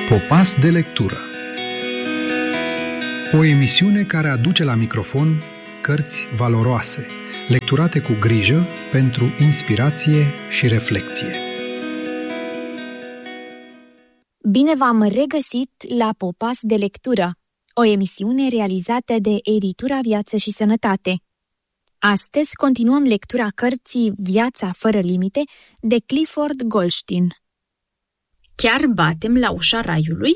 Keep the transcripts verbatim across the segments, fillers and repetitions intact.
Popas de lectură. O emisiune care aduce la microfon cărți valoroase, lecturate cu grijă pentru inspirație și reflecție. Bine v-am regăsit la Popas de lectură, o emisiune realizată de Editura Viață și Sănătate. Astăzi continuăm lectura cărții Viața fără limite de Clifford Goldstein. Chiar batem la ușa raiului?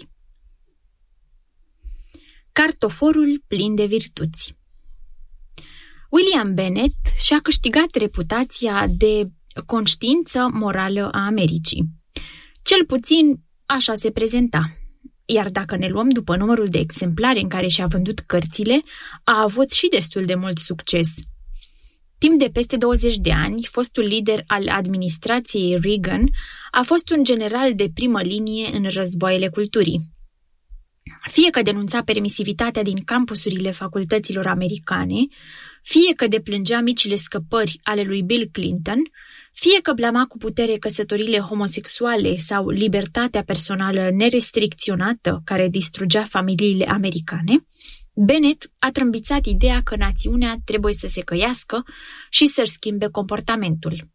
Cartoforul plin de virtuți. William Bennett și-a câștigat reputația de conștiință morală a Americii. Cel puțin așa se prezenta. Iar dacă ne luăm după numărul de exemplare în care și-a vândut cărțile, a avut și destul de mult succes. Timp de peste douăzeci de ani, fostul lider al administrației Reagan a fost un general de primă linie în războaiele culturii. Fie că denunța permisivitatea din campusurile facultăților americane, fie că deplângea micile scăpări ale lui Bill Clinton, fie că blama cu putere căsătorile homosexuale sau libertatea personală nerestricționată care distrugea familiile americane, Bennett a trâmbițat ideea că națiunea trebuie să se căiască și să-și schimbe comportamentul.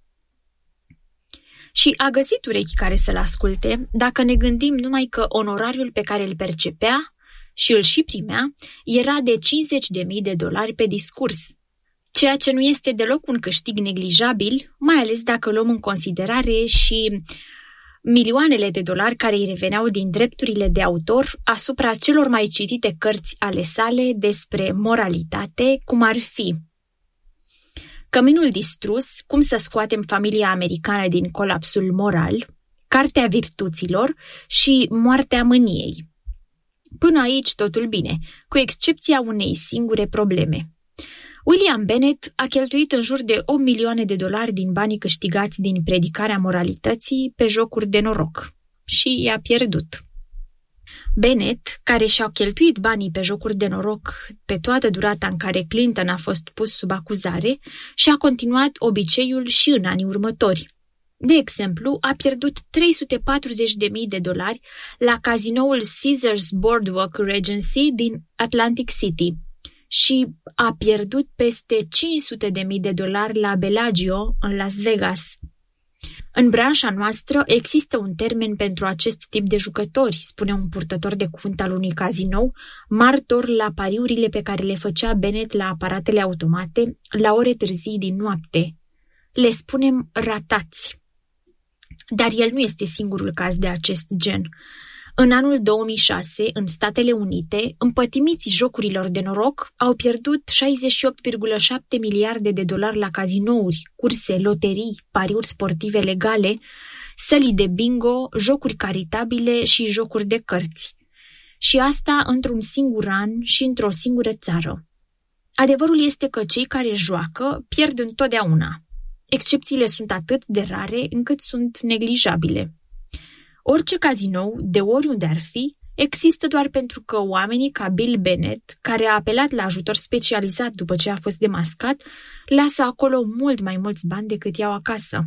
Și a găsit urechi care să-l asculte dacă ne gândim numai că onorariul pe care îl percepea și îl și primea era de cincizeci de mii de dolari pe discurs, ceea ce nu este deloc un câștig neglijabil, mai ales dacă luăm în considerare și milioanele de dolari care îi reveneau din drepturile de autor asupra celor mai citite cărți ale sale despre moralitate, cum ar fi Căminul distrus, cum să scoatem familia americană din colapsul moral, Cartea virtuților și Moartea mâniei. Până aici totul bine, cu excepția unei singure probleme. William Bennett a cheltuit în jur de opt milioane de dolari din banii câștigați din predicarea moralității pe jocuri de noroc și i-a pierdut. Bennett, care și-a cheltuit banii pe jocuri de noroc pe toată durata în care Clinton a fost pus sub acuzare, și-a continuat obiceiul și în anii următori. De exemplu, a pierdut trei sute patruzeci de mii de dolari la cazinoul Caesars Boardwalk Regency din Atlantic City și a pierdut peste cinci sute de mii de dolari la Bellagio în Las Vegas. În branșa noastră există un termen pentru acest tip de jucători, spune un purtător de cuvânt al unui cazinou, martor la pariurile pe care le făcea Bennett la aparatele automate la ore târzii din noapte. Le spunem ratați. Dar el nu este singurul caz de acest gen. În anul două mii șase, în Statele Unite, împătimiți jocurilor de noroc au pierdut șaizeci și opt virgulă șapte miliarde de dolari la cazinouri, curse, loterii, pariuri sportive legale, sălii de bingo, jocuri caritabile și jocuri de cărți. Și asta într-un singur an și într-o singură țară. Adevărul este că cei care joacă pierd întotdeauna. Excepțiile sunt atât de rare încât sunt neglijabile. Orice cazinou, de oriunde ar fi, există doar pentru că oamenii ca Bill Bennett, care a apelat la ajutor specializat după ce a fost demascat, lasă acolo mult mai mulți bani decât iau acasă.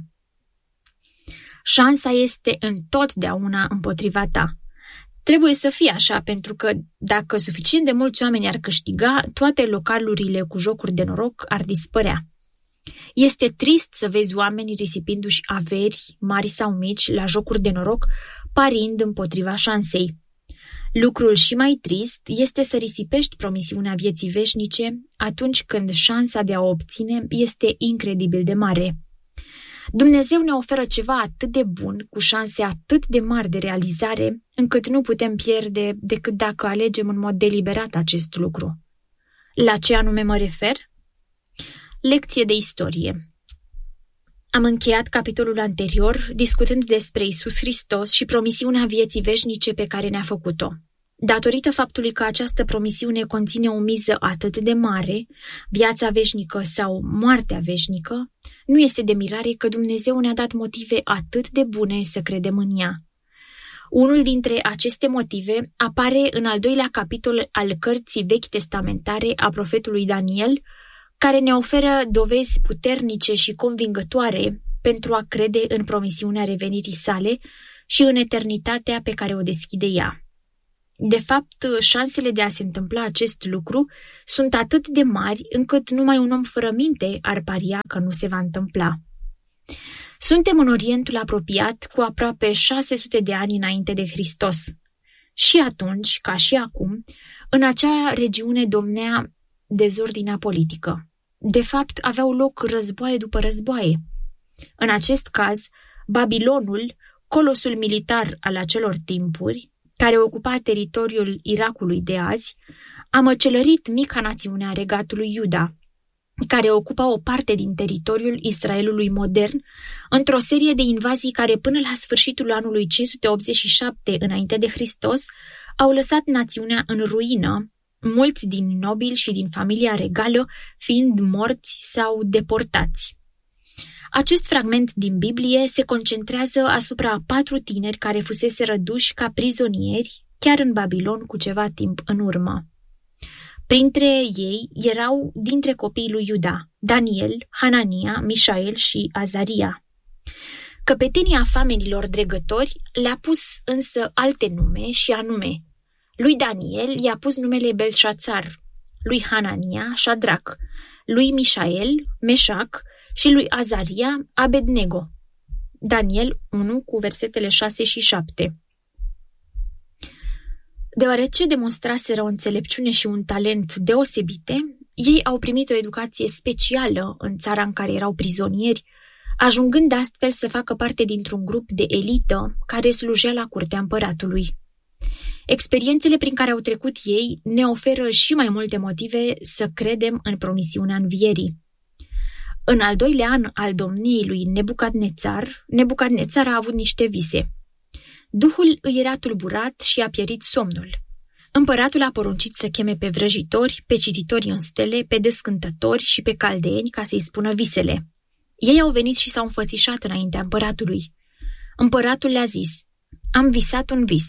Șansa este întotdeauna împotriva ta. Trebuie să fie așa, pentru că dacă suficient de mulți oameni ar câștiga, toate localurile cu jocuri de noroc ar dispărea. Este trist să vezi oameni risipindu-și averi, mari sau mici, la jocuri de noroc, parind împotriva șansei. Lucrul și mai trist este să risipești promisiunea vieții veșnice atunci când șansa de a o obține este incredibil de mare. Dumnezeu ne oferă ceva atât de bun, cu șanse atât de mari de realizare, încât nu putem pierde decât dacă alegem în mod deliberat acest lucru. La ce anume mă refer? Lecție de istorie. Am încheiat capitolul anterior discutând despre Iisus Hristos și promisiunea vieții veșnice pe care ne-a făcut-o. Datorită faptului că această promisiune conține o miză atât de mare, viața veșnică sau moartea veșnică, nu este de mirare că Dumnezeu ne-a dat motive atât de bune să credem în ea. Unul dintre aceste motive apare în al doilea capitol al cărții vechi testamentare a profetului Daniel, care ne oferă dovezi puternice și convingătoare pentru a crede în promisiunea revenirii sale și în eternitatea pe care o deschide ea. De fapt, șansele de a se întâmpla acest lucru sunt atât de mari încât numai un om fără minte ar paria că nu se va întâmpla. Suntem în Orientul apropiat cu aproape șase sute de ani înainte de Hristos. Și atunci, ca și acum, în acea regiune domnea dezordinea politică. De fapt, aveau loc războaie după războaie. În acest caz, Babilonul, colosul militar al acelor timpuri, care ocupa teritoriul Irakului de azi, a măcelărit mica națiune a regatului Iuda, care ocupa o parte din teritoriul Israelului modern, într-o serie de invazii care până la sfârșitul anului cinci sute optzeci și șapte înainte de Hristos au lăsat națiunea în ruină, mulți din nobili și din familia regală fiind morți sau deportați. Acest fragment din Biblie se concentrează asupra a patru tineri care fusese răduși ca prizonieri chiar în Babilon cu ceva timp în urmă. Printre ei erau dintre copiii lui Iuda, Daniel, Hanania, Mișael și Azaria. Căpetenia famenilor dregători le-a pus însă alte nume și anume: lui Daniel i-a pus numele Belșațar, lui Hanania Șadrac, lui Mișael Meșac și lui Azaria Abednego. Daniel unu cu versetele șase și șapte. Deoarece demonstraseră o înțelepciune și un talent deosebite, ei au primit o educație specială în țara în care erau prizonieri, ajungând astfel să facă parte dintr-un grup de elită care slujea la curtea împăratului. Experiențele prin care au trecut ei ne oferă și mai multe motive să credem în promisiunea învierii. În al doilea an al domniei lui Nebucadnețar, Nebucadnețar a avut niște vise. Duhul îi era tulburat și a pierit somnul. Împăratul a poruncit să cheme pe vrăjitori, pe cititori în stele, pe descântători și pe caldeeni ca să-i spună visele. Ei au venit și s-au înfățișat înaintea împăratului. Împăratul le-a zis: am visat un vis.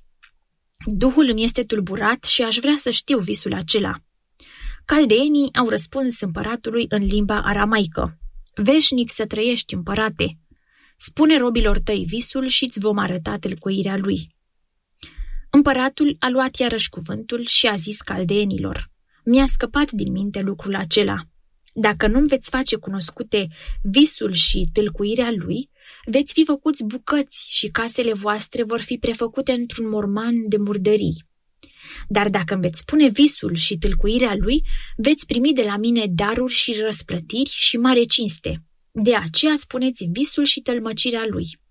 Duhul îmi este tulburat și aș vrea să știu visul acela. Caldeenii au răspuns împăratului în limba aramaică: veșnic să trăiești, împărate! Spune robilor tăi visul și îți vom arăta tâlcuirea lui. Împăratul a luat iarăși cuvântul și a zis caldeenilor: mi-a scăpat din minte lucrul acela. Dacă nu-mi veți face cunoscute visul și tâlcuirea lui, veți fi făcuți bucăți și casele voastre vor fi prefăcute într-un morman de murdării. Dar dacă îmi veți spune visul și tâlcuirea lui, veți primi de la mine daruri și răsplătiri și mare cinste. De aceea spuneți visul și tălmăcirea lui.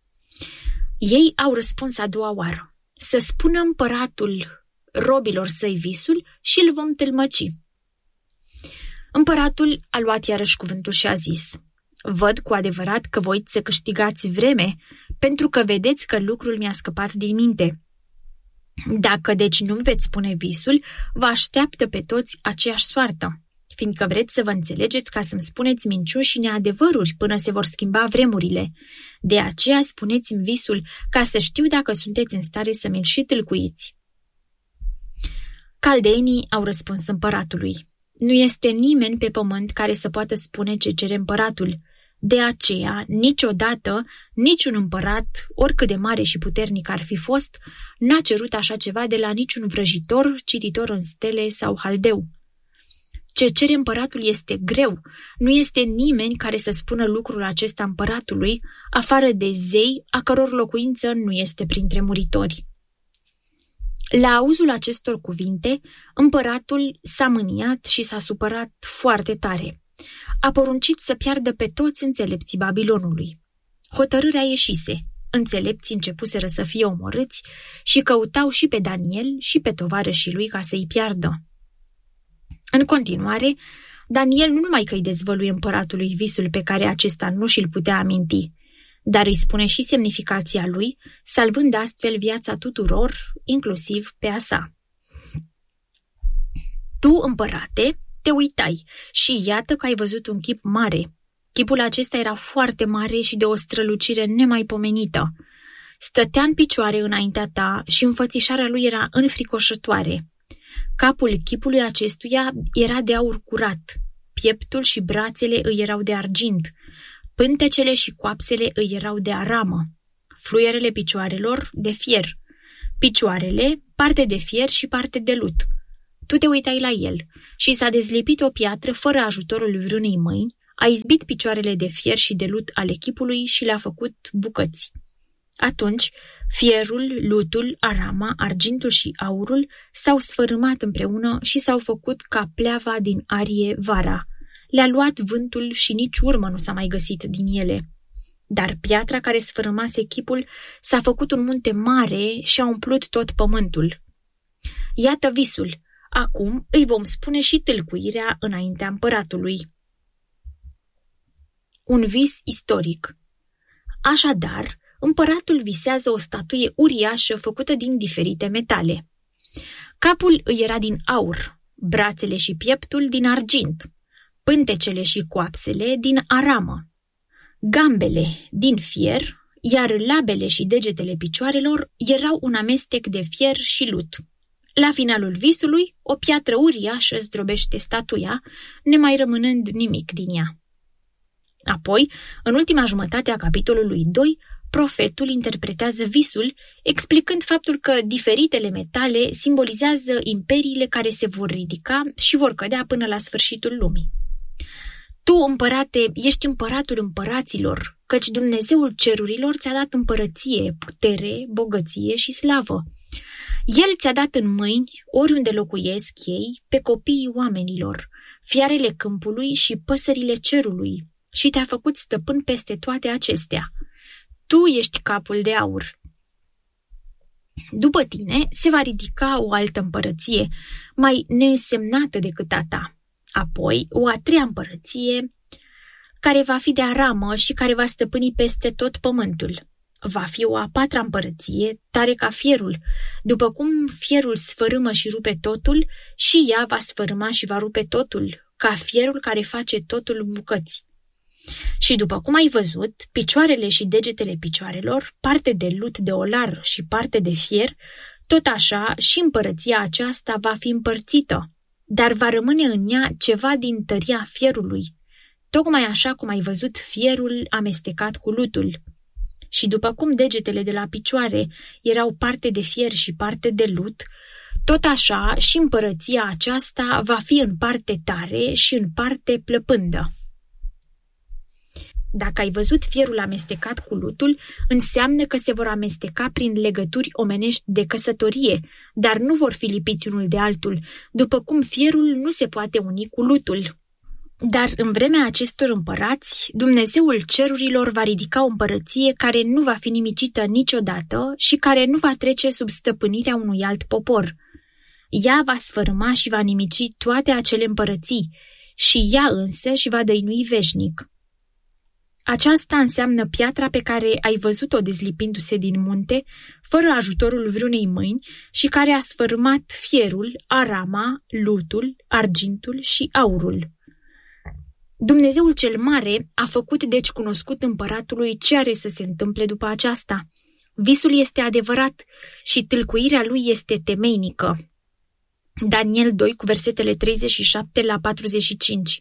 Ei au răspuns a doua oară: să spună împăratul robilor săi visul și îl vom tălmăci. Împăratul a luat iarăși cuvântul și a zis: văd cu adevărat că voiți să câștigați vreme, pentru că vedeți că lucrul mi-a scăpat din minte. Dacă deci nu veți spune visul, vă așteaptă pe toți aceeași soartă, fiindcă vreți să vă înțelegeți ca să-mi spuneți minciuni și neadevăruri până se vor schimba vremurile. De aceea spuneți-mi visul, ca să știu dacă sunteți în stare să mi-l și tâlcuiți. Caldeenii au răspuns împăratului: nu este nimeni pe pământ care să poată spune ce cere împăratul. De aceea, niciodată, niciun împărat, oricât de mare și puternic ar fi fost, n-a cerut așa ceva de la niciun vrăjitor, cititor în stele sau haldeu. Ce cere împăratul este greu, nu este nimeni care să spună lucrul acesta împăratului, afară de zei, a căror locuință nu este printre muritori. La auzul acestor cuvinte, împăratul s-a mâniat și s-a supărat foarte tare. A poruncit să piardă pe toți înțelepții Babilonului. Hotărârea ieșise, înțelepții începuseră să fie omorâți și căutau și pe Daniel și pe tovarășii lui ca să-i piardă. În continuare, Daniel nu numai că îi dezvăluie împăratului visul pe care acesta nu și-l putea aminti, dar îi spune și semnificația lui, salvând astfel viața tuturor, inclusiv pe a sa. Tu, împărate, te uitai și iată că ai văzut un chip mare. Chipul acesta era foarte mare și de o strălucire nemaipomenită. Stătea în picioare înaintea ta și înfățișarea lui era înfricoșătoare. Capul chipului acestuia era de aur curat, pieptul și brațele îi erau de argint, pântecele și coapsele îi erau de aramă. fluierele picioarelor de fier, picioarele, parte de fier și parte de lut. Tu te uitai la el și s-a dezlipit o piatră fără ajutorul vreunei mâini, a izbit picioarele de fier și de lut ale chipului și le-a făcut bucăți. Atunci, fierul, lutul, arama, argintul și aurul s-au sfărâmat împreună și s-au făcut ca pleava din arie vara. Le-a luat vântul și nici urmă nu s-a mai găsit din ele. Dar piatra care sfărâmase chipul s-a făcut un munte mare și a umplut tot pământul. Iată visul. Acum îi vom spune și tâlcuirea înaintea împăratului. Un vis istoric. Așadar, împăratul visează o statuie uriașă făcută din diferite metale. Capul îi era din aur, brațele și pieptul din argint, pântecele și coapsele din aramă, gambele din fier, iar labele și degetele picioarelor erau un amestec de fier și lut. La finalul visului, o piatră uriașă zdrobește statuia, nemai rămânând nimic din ea. Apoi, în ultima jumătate a capitolului doi, profetul interpretează visul, explicând faptul că diferitele metale simbolizează imperiile care se vor ridica și vor cădea până la sfârșitul lumii. Tu, împărate, ești împăratul împăraților, căci Dumnezeul cerurilor ți-a dat împărăție, putere, bogăție și slavă. El ți-a dat în mâini, oriunde locuiesc ei, pe copiii oamenilor, fiarele câmpului și păsările cerului, și te-a făcut stăpân peste toate acestea. Tu ești capul de aur. După tine se va ridica o altă împărăție, mai neînsemnată decât a ta. Apoi, o a treia împărăție, care va fi de aramă și care va stăpâni peste tot pământul. Va fi o a patra împărăție, tare ca fierul. După cum fierul sfărâmă și rupe totul, și ea va sfărâma și va rupe totul, ca fierul care face totul în bucăți. Și după cum ai văzut, picioarele și degetele picioarelor, parte de lut de olar și parte de fier, tot așa și împărăția aceasta va fi împărțită, dar va rămâne în ea ceva din tăria fierului, tocmai așa cum ai văzut fierul amestecat cu lutul. Și după cum degetele de la picioare erau parte de fier și parte de lut, tot așa și împărăția aceasta va fi în parte tare și în parte plăpândă. Dacă ai văzut fierul amestecat cu lutul, înseamnă că se vor amesteca prin legături omenești de căsătorie, dar nu vor fi lipiți unul de altul, după cum fierul nu se poate uni cu lutul. Dar în vremea acestor împărați, Dumnezeul cerurilor va ridica o împărăție care nu va fi nimicită niciodată și care nu va trece sub stăpânirea unui alt popor. Ea va sfărâma și va nimici toate acele împărății și ea însă și va dăinui veșnic. Aceasta înseamnă piatra pe care ai văzut-o dezlipindu-se din munte, fără ajutorul vreunei mâini și care a sfărâmat fierul, arama, lutul, argintul și aurul. Dumnezeul cel mare a făcut deci cunoscut împăratului ce are să se întâmple după aceasta. Visul este adevărat și tâlcuirea lui este temeinică. Daniel doi cu versetele treizeci și șapte la patruzeci și cinci.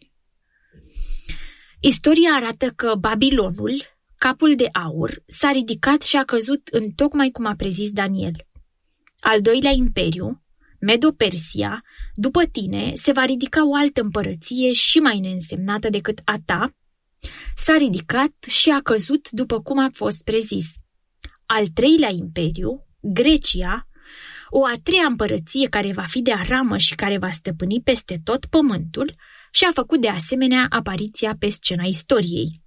Istoria arată că Babilonul, capul de aur, s-a ridicat și a căzut în tocmai cum a prezis Daniel. Al doilea imperiu, Medo-Persia, după tine se va ridica o altă împărăție și mai neînsemnată decât a ta, s-a ridicat și a căzut după cum a fost prezis. Al treilea imperiu, Grecia, o a treia împărăție care va fi de aramă și care va stăpâni peste tot pământul, și a făcut de asemenea apariția pe scena istoriei.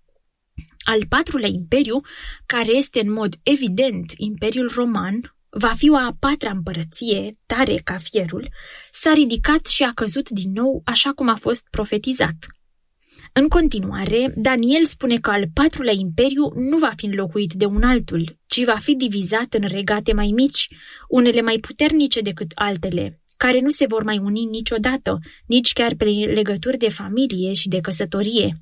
Al patrulea imperiu, care este în mod evident Imperiul Roman, va fi o a patra împărăție, tare ca fierul, s-a ridicat și a căzut din nou așa cum a fost profetizat. În continuare, Daniel spune că al patrulea imperiu nu va fi înlocuit de un altul, ci va fi divizat în regate mai mici, unele mai puternice decât altele, care nu se vor mai uni niciodată, nici chiar prin legături de familie și de căsătorie.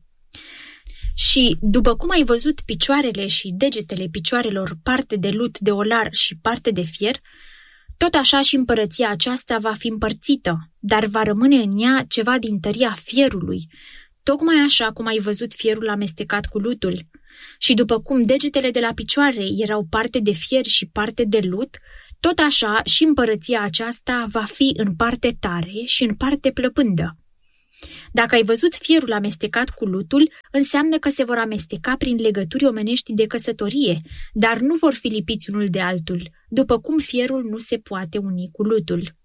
Și, după cum ai văzut picioarele și degetele picioarelor parte de lut de olar și parte de fier, tot așa și împărăția aceasta va fi împărțită, dar va rămâne în ea ceva din tăria fierului, tocmai așa cum ai văzut fierul amestecat cu lutul. Și după cum degetele de la picioare erau parte de fier și parte de lut, tot așa și împărăția aceasta va fi în parte tare și în parte plăpândă. Dacă ai văzut fierul amestecat cu lutul, înseamnă că se vor amesteca prin legături omenești de căsătorie, dar nu vor fi lipiți unul de altul, după cum fierul nu se poate uni cu lutul.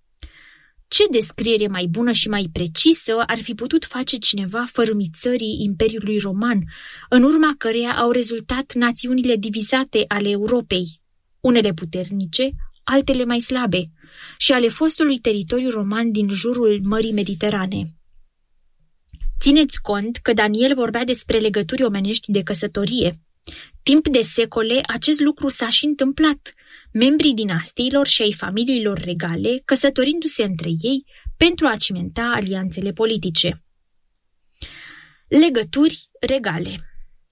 Ce descriere mai bună și mai precisă ar fi putut face cineva fărâmițării Imperiului Roman, în urma căreia au rezultat națiunile divizate ale Europei, unele puternice, altele mai slabe, și ale fostului teritoriu roman din jurul Mării Mediterane. Țineți cont că Daniel vorbea despre legături omenești de căsătorie. Timp de secole, acest lucru s-a și întâmplat, membrii dinastiilor și ai familiilor regale căsătorindu-se între ei pentru a cimenta alianțele politice. Legături regale.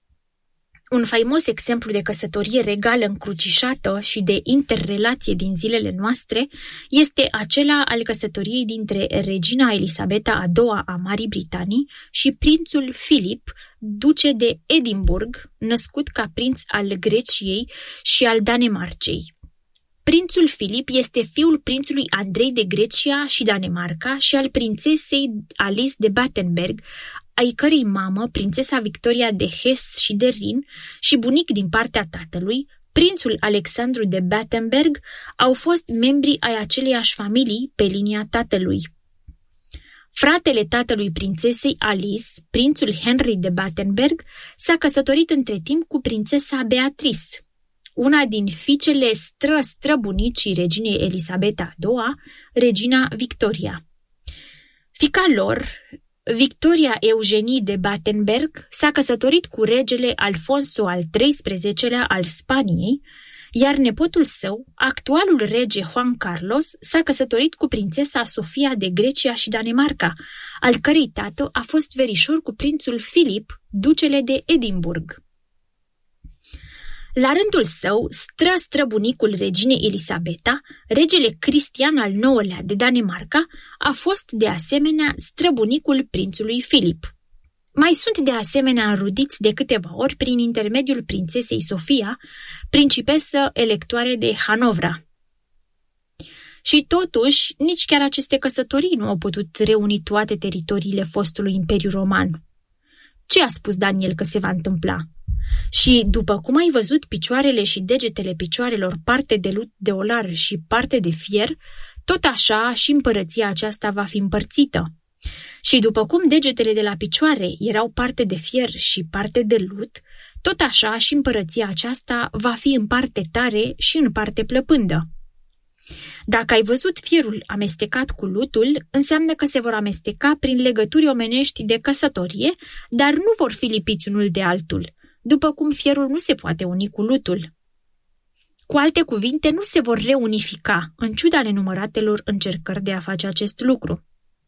Un faimos exemplu de căsătorie regală încrucișată și de interrelație din zilele noastre este acela al căsătoriei dintre regina Elisabeta a doua a Marii Britanii și prințul Filip, duce de Edinburgh, născut ca prinț al Greciei și al Danemarcei. Prințul Filip este fiul prințului Andrei de Grecia și Danemarca și al prințesei Alice de Battenberg, ai cărei mamă, prințesa Victoria de Hesse și de Rin, și bunic din partea tatălui, prințul Alexandru de Battenberg, au fost membri ai aceleiași familii pe linia tatălui. Fratele tatălui prințesei Alice, prințul Henry de Battenberg, s-a căsătorit între timp cu prințesa Beatrice, una din fiicele stră-străbunicii reginei Elisabeta a doua, regina Victoria. Fiica lor, Victoria Eugenie de Battenberg, s-a căsătorit cu regele Alfonso al treisprezecelea al Spaniei, iar nepotul său, actualul rege Juan Carlos, s-a căsătorit cu prințesa Sofia de Grecia și Danemarca, al cărei tată a fost verișor cu prințul Filip, ducele de Edinburgh. La rândul său, stră-străbunicul reginei Elisabeta, regele Cristian al nouălea de Danemarca, a fost de asemenea străbunicul prințului Filip. Mai sunt de asemenea înrudiți de câteva ori prin intermediul prințesei Sofia, principesă electoare de Hanovra. Și totuși, nici chiar aceste căsătorii nu au putut reuni toate teritoriile fostului Imperiu Roman. Ce a spus Daniel că se va întâmpla? Și după cum ai văzut picioarele și degetele picioarelor parte de lut de olar și parte de fier, tot așa și împărăția aceasta va fi împărțită. Și după cum degetele de la picioare erau parte de fier și parte de lut, tot așa și împărăția aceasta va fi în parte tare și în parte plăpândă. Dacă ai văzut fierul amestecat cu lutul, înseamnă că se vor amesteca prin legături omenești de căsătorie, dar nu vor fi lipiți unul de altul, după cum fierul nu se poate uni cu lutul. Cu alte cuvinte, nu se vor reunifica, în ciuda nenumăratelor încercări de a face acest lucru.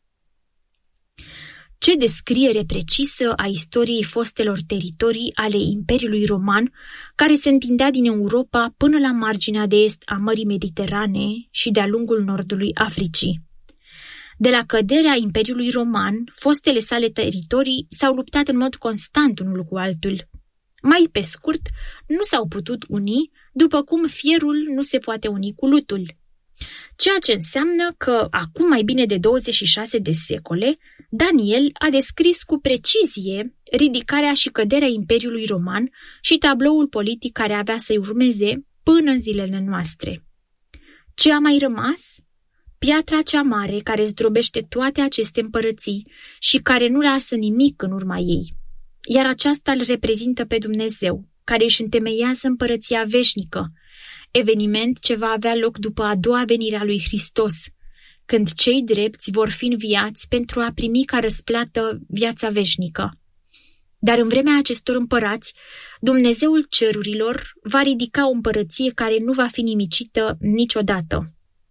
Ce descriere precisă a istoriei fostelor teritorii ale Imperiului Roman, care se întindea din Europa până la marginea de est a Mării Mediterane și de-a lungul nordului Africii. De la căderea Imperiului Roman, fostele sale teritorii s-au luptat în mod constant unul cu altul. Mai pe scurt, nu s-au putut uni, după cum fierul nu se poate uni cu lutul. Ceea ce înseamnă că, acum mai bine de douăzeci și șase de secole, Daniel a descris cu precizie ridicarea și căderea Imperiului Roman și tabloul politic care avea să-i urmeze până în zilele noastre. Ce a mai rămas? Piatra cea mare care zdrobește toate aceste împărății și care nu lasă nimic în urma ei. Iar aceasta îl reprezintă pe Dumnezeu, care își întemeiază împărăția veșnică, eveniment ce va avea loc după a doua venire a lui Hristos, când cei drepți vor fi înviați pentru a primi ca răsplată viața veșnică. Dar în vremea acestor împărați, Dumnezeul cerurilor va ridica o împărăție care nu va fi nimicită niciodată.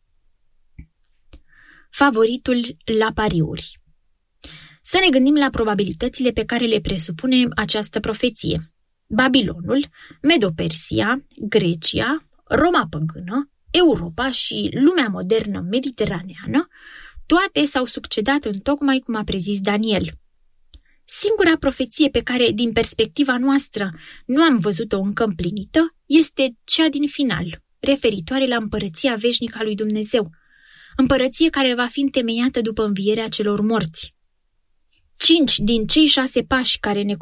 Favoritul la pariuri. Să ne gândim la probabilitățile pe care le presupune această profeție. Babilonul, Medo-Persia, Grecia, Roma păgână, Europa și lumea modernă mediteraneană, toate s-au succedat întocmai cum a prezis Daniel. Singura profeție pe care, din perspectiva noastră, nu am văzut-o încă împlinită este cea din final, referitoare la împărăția veșnică a lui Dumnezeu, împărăție care va fi întemeiată după învierea celor morți. Cinci din cei șase pași care ne